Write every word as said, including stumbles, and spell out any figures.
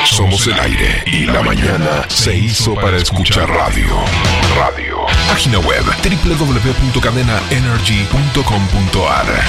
Somos el aire y la mañana se hizo para escuchar radio. Radio. Página web doble u doble u doble u punto cadena energy punto com punto a r.